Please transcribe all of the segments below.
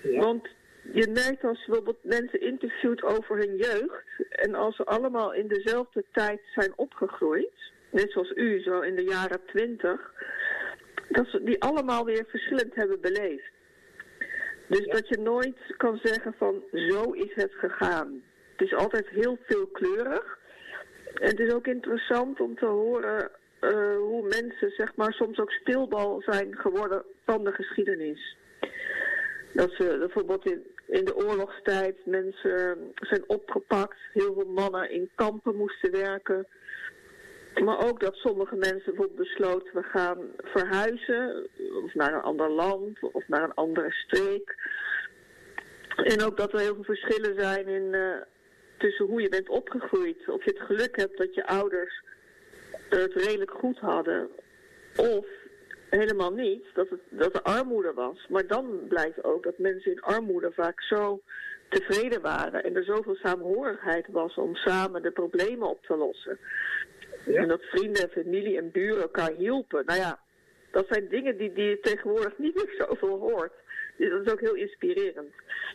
Ja. Want je merkt als je bijvoorbeeld mensen interviewt over hun jeugd, en als ze allemaal in dezelfde tijd zijn opgegroeid, net zoals u, zo in de jaren 20, dat ze die allemaal weer verschillend hebben beleefd. Dus dat je nooit kan zeggen van zo is het gegaan. Het is altijd heel veelkleurig. En het is ook interessant om te horen hoe mensen zeg maar soms ook speelbal zijn geworden van de geschiedenis. Dat ze bijvoorbeeld in de oorlogstijd mensen zijn opgepakt. Heel veel mannen in kampen moesten werken. Maar ook dat sommige mensen bijvoorbeeld besloten we gaan verhuizen. Of naar een ander land of naar een andere streek. En ook dat er heel veel verschillen zijn tussen hoe je bent opgegroeid. Of je het geluk hebt dat je ouders het redelijk goed hadden. Of helemaal niet, dat er armoede was. Maar dan blijkt ook dat mensen in armoede vaak zo tevreden waren. En er zoveel saamhorigheid was om samen de problemen op te lossen. Ja. En dat vrienden, familie en buren elkaar hielpen. Nou ja, dat zijn dingen die je tegenwoordig niet meer zoveel hoort. Dus dat is ook heel inspirerend.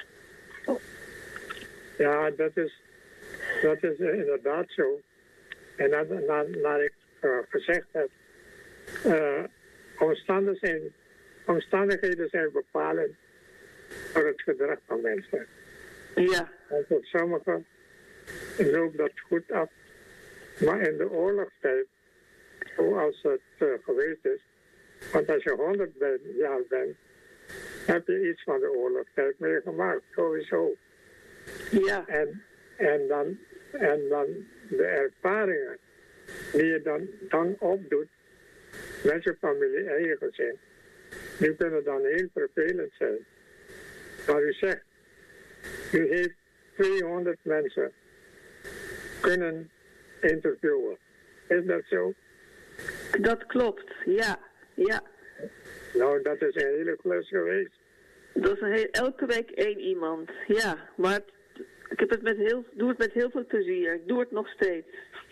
Ja, dat is inderdaad zo. En naar ik gezegd heb, omstandigheden zijn bepalend voor het gedrag van mensen. Ja. En voor sommigen loopt dat goed af. Maar in de oorlogstijd, zoals het geweest is, want als je 100 jaar bent, heb je iets van de oorlogstijd meegemaakt, sowieso. Ja. En dan de ervaringen die je dan opdoet met je familie en je gezin, die kunnen dan heel vervelend zijn. Maar u zegt, u heeft 200 mensen kunnen interviewen. Is dat zo? Dat klopt, ja. Nou, dat is een hele klus geweest. Dat is elke week 1 iemand, ja. Maar ik heb doe het met heel veel plezier. Ik doe het nog steeds.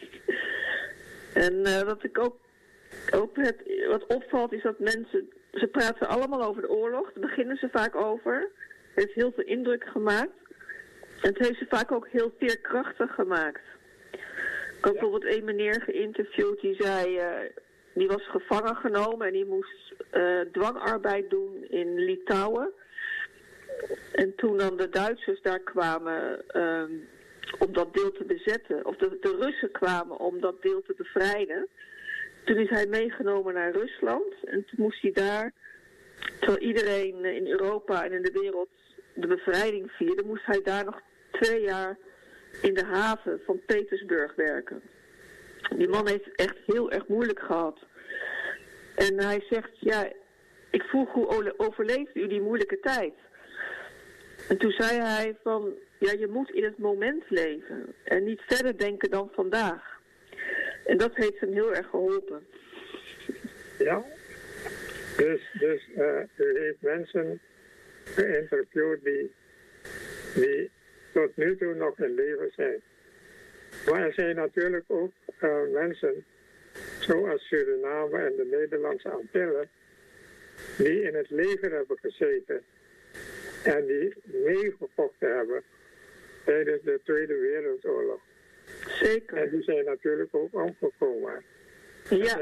En wat ik ook wat opvalt is dat mensen, ze praten allemaal over de oorlog. Daar beginnen ze vaak over. Het heeft heel veel indruk gemaakt. En het heeft ze vaak ook heel veerkrachtig gemaakt. Ik had bijvoorbeeld een meneer geïnterviewd die zei, die was gevangen genomen en die moest dwangarbeid doen in Litouwen. En toen dan de Duitsers daar kwamen om dat deel te bezetten, of de Russen kwamen om dat deel te bevrijden. Toen is hij meegenomen naar Rusland en toen moest hij daar, terwijl iedereen in Europa en in de wereld de bevrijding vierde, moest hij daar nog 2 jaar in de haven van Petersburg werken. Die man heeft echt heel erg moeilijk gehad. En hij zegt, ja, ik vroeg hoe overleefde u die moeilijke tijd? En toen zei hij van, ja, je moet in het moment leven en niet verder denken dan vandaag. En dat heeft hem heel erg geholpen. Ja, dus u heeft mensen geïnterviewd die tot nu toe nog in leven zijn. Maar er zijn natuurlijk ook mensen, zoals Suriname en de Nederlandse Antillen, die in het leger hebben gezeten en die meegevochten hebben tijdens de Tweede Wereldoorlog. Zeker. En die zijn natuurlijk ook omgekomen. Ja.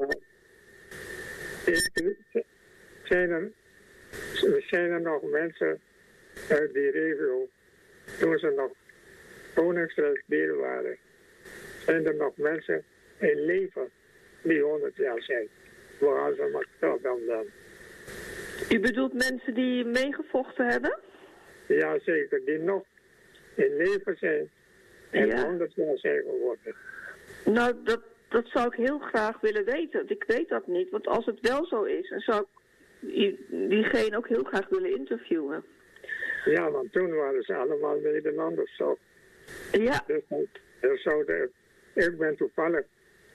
Zijn er nog mensen uit die regio, toen ze nog Koningsrijk deel waren, zijn er nog mensen in leven die 100 jaar zijn, behalve Mactadam dan. U bedoelt mensen die meegevochten hebben? Ja, zeker, die nog in leven zijn en 100 jaar zijn geworden. Nou, dat zou ik heel graag willen weten. Ik weet dat niet, want als het wel zo is, dan zou ik diegene ook heel graag willen interviewen. Ja, want toen waren ze allemaal Nederlanders zo. Ja. Dus ik ben toevallig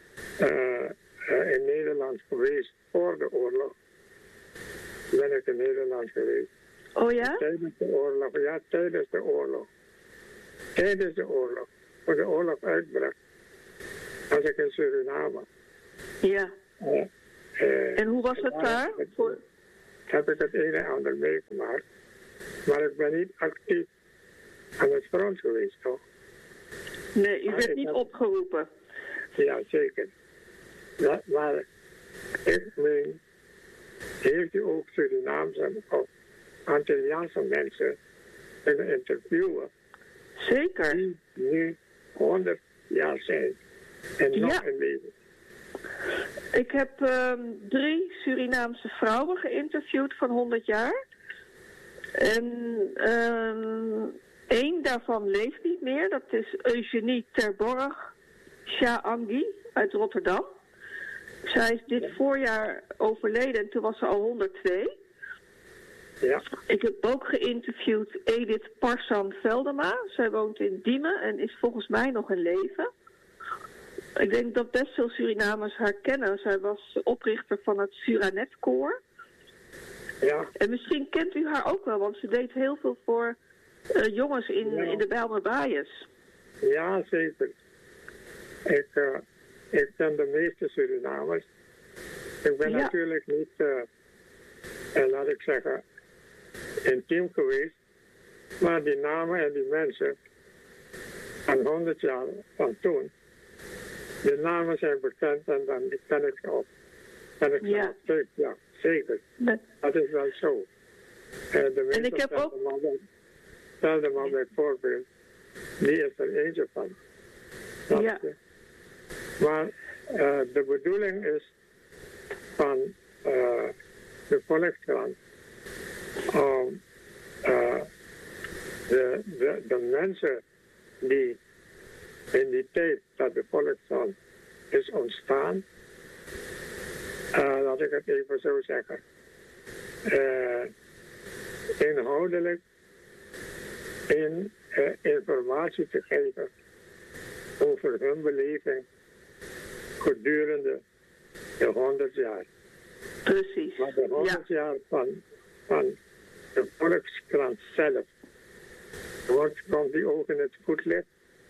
in Nederland geweest voor de oorlog. Ben ik in Nederland geweest. Oh ja? Tijdens de oorlog, ja, tijdens de oorlog. Tijdens de oorlog, voor de oorlog uitbrak, was ik in Suriname. Ja. En hoe was het daar? Heb ik het een en ander meegemaakt. Maar ik ben niet actief aan het front geweest, toch? Nee, u werd niet opgeroepen. Ja, zeker. Ja, maar ik meen, heeft u ook Surinaamse of Antilliaanse mensen kunnen interviewen? Zeker. Die nu 100 jaar zijn en nog in leven. Ik heb 3 Surinaamse vrouwen geïnterviewd van 100 jaar. En 1 daarvan leeft niet meer. Dat is Eugenie Terborg Chaangi uit Rotterdam. Zij is dit voorjaar overleden en toen was ze al 102. Ja. Ik heb ook geïnterviewd Edith Parsan Veldema. Zij woont in Diemen en is volgens mij nog in leven. Ik denk dat best veel Surinamers haar kennen. Zij was oprichter van het Suranet-koor. Ja. En misschien kent u haar ook wel, want ze deed heel veel voor jongens in de Bijlmerbaaiers. Ja, zeker. Ik ken de meeste Surinamers. Ik ben natuurlijk niet, laat ik zeggen, intiem geweest. Maar die namen en die mensen van 100 jaar van toen, de namen zijn bekend en dan ken ik ze op. Ja, zeker. Nee. Dat is wel zo. De en ik heb ook... Stel de man bijvoorbeeld, die is er eentje van. Ja. Maar de bedoeling is van de Volkskrant om de mensen die in die tijd dat de Volkskrant is ontstaan, laat ik het even zo zeggen, inhoudelijk informatie te geven over hun beleving gedurende de 100 jaar. Precies. Maar de 100 jaar van de Volkskrant zelf, komt die ook in het voetlicht?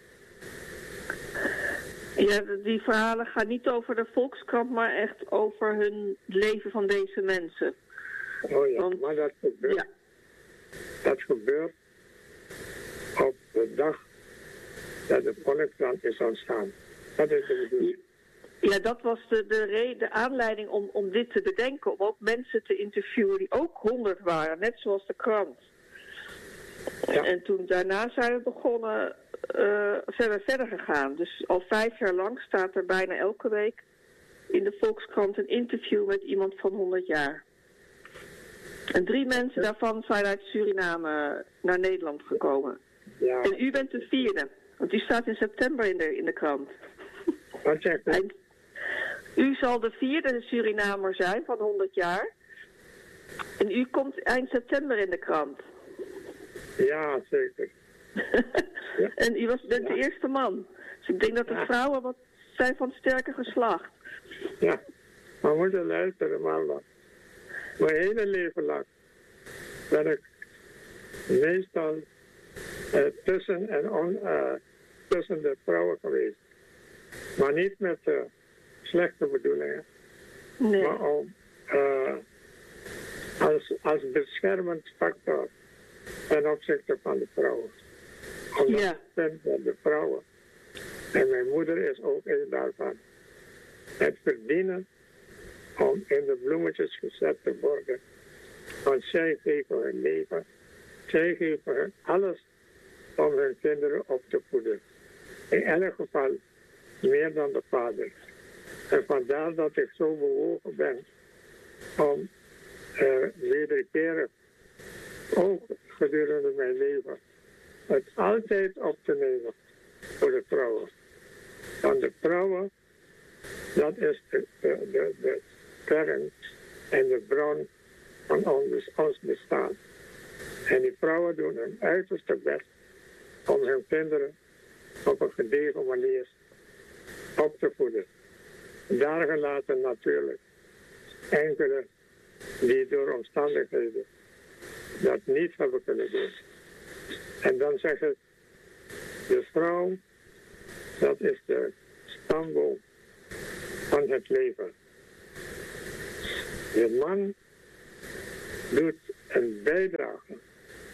Ja, die verhalen gaan niet over de Volkskrant, maar echt over hun leven van deze mensen. Oh ja, want, maar dat gebeurt. Ja. Dat gebeurt op de dag dat de Volkskrant is ontstaan. Dat is de bedoeling. Ja, dat was de aanleiding om dit te bedenken. Om ook mensen te interviewen die ook 100 waren, net zoals de krant. Ja. En toen daarna zijn we begonnen, zijn we verder gegaan. Dus al 5 jaar lang staat er bijna elke week in de Volkskrant een interview met iemand van 100 jaar. En 3 mensen daarvan zijn uit Suriname naar Nederland gekomen. Ja. En u bent de 4e, want u staat in september in de krant. Wat zegt u? U zal de 4e Surinamer zijn van 100 jaar. En u komt eind september in de krant. Ja, zeker. Ja. En u bent de eerste man. Dus ik denk dat de vrouwen wat zijn van sterke geslacht. Ja, maar we moeten luisteren, man. Mijn hele leven lang ben ik meestal tussen de vrouwen geweest. Maar niet met slechte bedoelingen. Nee. Maar om als beschermend factor ten opzichte van de vrouwen. Omdat ik vind dat de vrouwen, en mijn moeder is ook een daarvan, het verdienen om in de bloemetjes gezet te worden. Want zij geven hun leven. Zij geven hun alles om hun kinderen op te voeden. In elk geval meer dan de vader. En vandaar dat ik zo bewogen ben om wederkerig, ook gedurende mijn leven, het altijd op te nemen voor de vrouwen. Want de vrouwen, dat is de kern en de bron van ons bestaan. En die vrouwen doen hun uiterste best om hun kinderen op een gedegen manier op te voeden. Daar gelaten natuurlijk enkele die door omstandigheden dat niet hebben kunnen doen. En dan zeg ik, de vrouw, dat is de stamboom van het leven. De man doet een bijdrage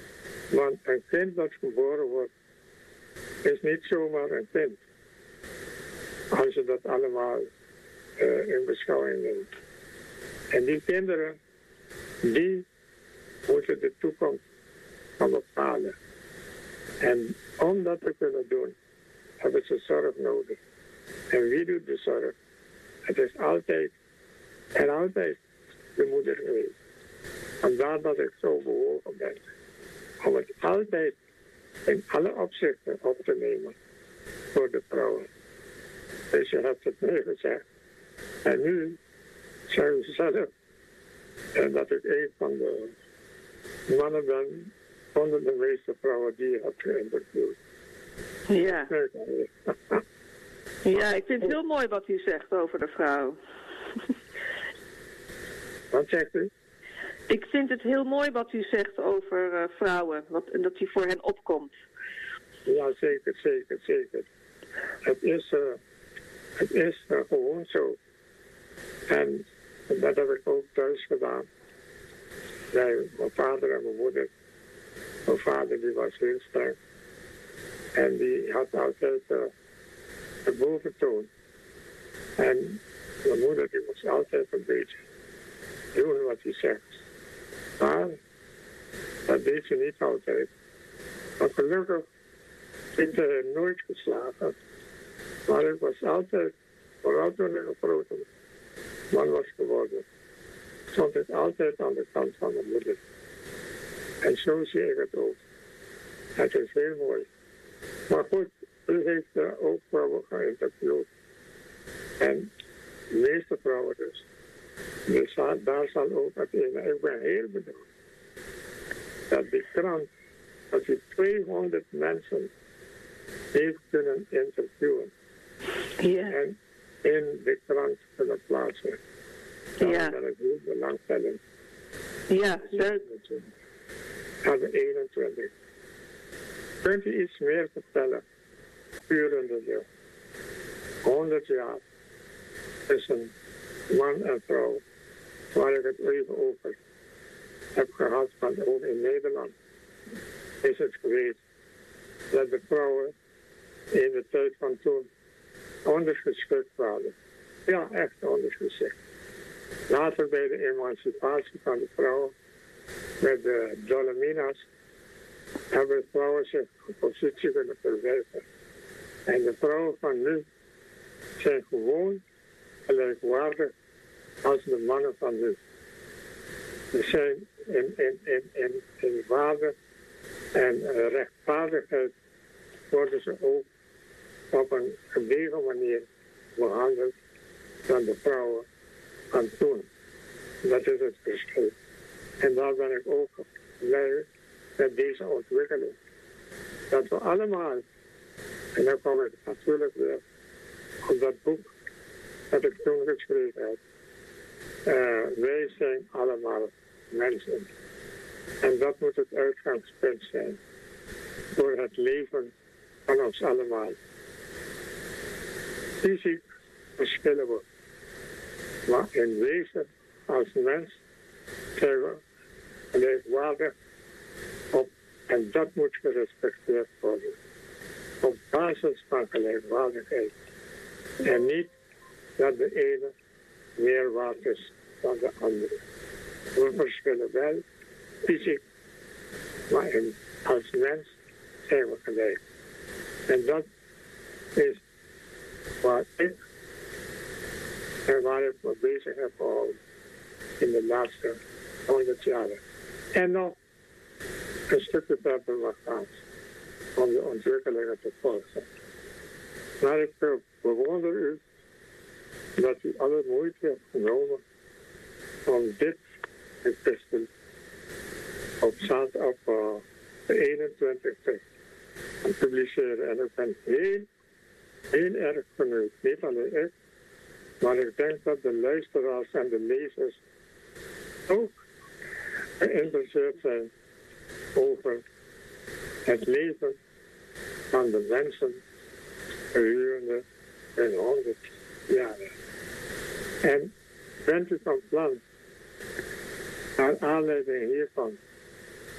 Want een kind dat geboren wordt, is niet zomaar een kind. Als je dat allemaal in beschouwing neemt. En die kinderen, die moeten de toekomst gaan bepalen. En om dat te kunnen doen, hebben ze zorg nodig. En wie doet de zorg? Het is altijd en altijd de moeder geweest. Vandaar dat ik zo bewogen ben. Om het altijd in alle opzichten op te nemen voor de vrouwen. Dus je hebt het nu gezegd. En nu zeggen ze zelf dat ik een van de mannen ben onder de meeste vrouwen die je hebt geïnterviewd. Ja. Ja, ik vind het heel mooi wat u zegt over de vrouw. Wat zegt u? Ik vind het heel mooi wat u zegt over vrouwen. En dat u voor hen opkomt. Ja, zeker, zeker, zeker. Het is gewoon zo. En dat heb ik ook thuis gedaan. Bij mijn vader en mijn moeder. Mijn vader die was heel streng. En die had altijd de boventoon. En mijn moeder die moest altijd een beetje doen wat hij zegt. Maar dat deed ze niet altijd. Maar gelukkig ik nooit geslagen. Maar ik was altijd, vooral toen ik een grote man was geworden, stond ik altijd aan de kant van mijn moeder. En zo zie ik het ook. Het is heel mooi. Maar goed, u heeft ook vrouwen geïnterviewd. En de meeste vrouwen dus. Dus daar zal ook het ene. Ik ben heel benieuwd dat die krant, dat die 200 mensen heeft kunnen interviewen. Ja. En in de krant kunnen plaatsen. Ja. Dat is heel belangstellend. Ja, leuk. Aan de 21. Kunt u iets meer vertellen? Gedurende de 100 jaar tussen man en vrouw, waar ik het even over heb gehad, want ook in Nederland is het geweest dat de vrouwen in de tijd van toen ondergeschikt waren. Ja, echt ondergeschikt. Later bij de emancipatie van de vrouwen met de Dolomina's hebben de vrouwen zich een positie kunnen verwerven. En de vrouwen van nu zijn gewoon gelijkwaardig als de mannen van nu. Ze zijn in waarde en rechtvaardigheid worden ze ook op een gedegen manier behandeld dan de vrouwen van toen. Dat is het verschil. En daar ben ik ook blij met deze ontwikkeling. Dat we allemaal, en dan kom ik natuurlijk weer op dat boek dat ik toen geschreven heb. Wij zijn allemaal mensen. En dat moet het uitgangspunt zijn voor het leven van ons allemaal. Fysiek verschillen we, maar in wezen als mens zijn we gelijkwaardig op, en dat moet gerespecteerd worden. Op basis van gelijkwaardigheid. En niet dat de ene meer waard is dan de andere. We verschillen wel fysiek, maar als mens zijn we gelijk. En dat is waar ik en waar ik me bezig heb gehouden in de laatste 100 jaren. En nog een stukje verder mag gaan om de ontwikkelingen te volgen. Maar ik bewonder u dat u alle moeite hebt genomen om dit epistel op de 21e te publiceren. En ik ben heel erg verheugd. Niet alleen ik, maar ik denk dat de luisteraars en de lezers ook geïnteresseerd zijn over het leven van de mensen gedurende een 100 jaren. En bent u van plan, naar aanleiding hiervan,